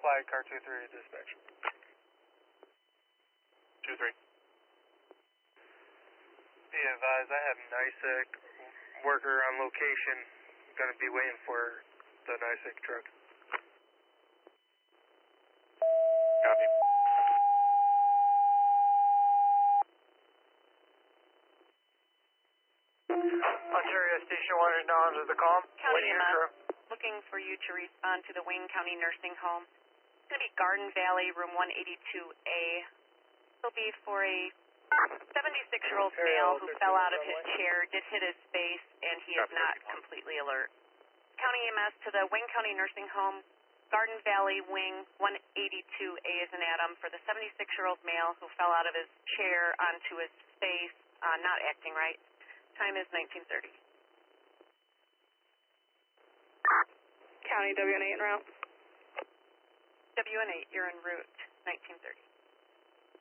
flag car 2-3 dispatch. 2-3. Be advised, I have NISEC worker on location. Going to be waiting for the NISEC truck. Copy. Ontario Station 1 is now under the call. County EMS, looking for you to respond to the Wayne County Nursing Home. It's going to be Garden Valley, room 182A. It'll be for a 76-year-old male who fell out of his chair, did hit his face, and he is not completely alert. County EMS to the Wayne County Nursing Home, Garden Valley Wing 182A is an Adam for the 76-year-old male who fell out of his chair onto his face, not acting right. Time is 19:30. County WN8 en route. WN8, you're en route.